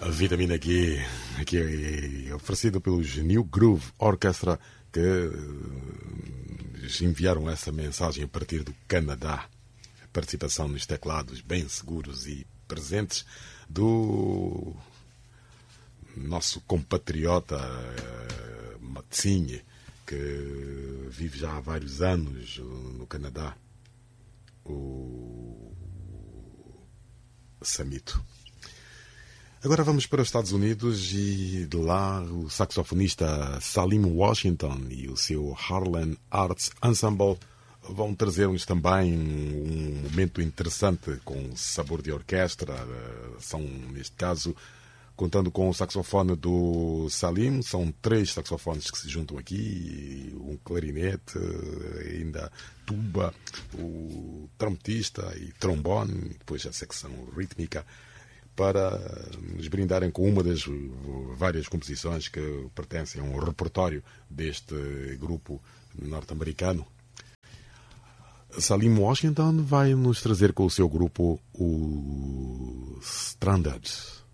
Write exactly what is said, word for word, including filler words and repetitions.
A Vitamina Q, que é oferecido pelos New Groove Orchestra, que enviaram essa mensagem a partir do Canadá. A participação nos teclados bem seguros e presentes do nosso compatriota Matsinhe, que vive já há vários anos no Canadá, o Samito. Agora vamos para os Estados Unidos e de lá o saxofonista Salim Washington e o seu Harlem Arts Ensemble vão trazer-nos também um momento interessante com sabor de orquestra. São, neste caso, contando com o saxofone do Salim, são três saxofones que se juntam aqui, um clarinete, ainda tuba, o trompetista e trombone, depois a secção rítmica, para nos brindarem com uma das várias composições que pertencem a um repertório deste grupo norte-americano. Salim Washington vai nos trazer com o seu grupo o Stranded.